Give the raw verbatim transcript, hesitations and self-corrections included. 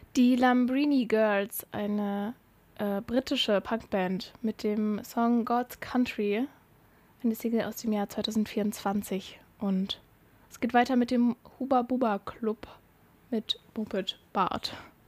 Die Lambrini Girls, eine äh, britische Punkband mit dem Song God's Country, eine Single aus dem Jahr zwanzig vierundzwanzig. Und es geht weiter mit dem Huba Buba Club mit Muppet Bart.